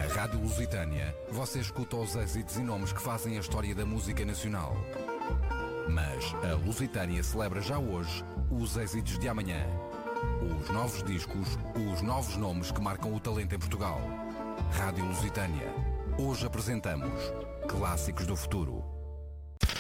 Rádio Lusitânia, você escuta os êxitos e nomes que fazem a história da música nacional. Mas a Lusitânia celebra já hoje os êxitos de amanhã. Os novos discos, os novos nomes que marcam o talento em Portugal. Rádio Lusitânia. Hoje apresentamos Clássicos do Futuro.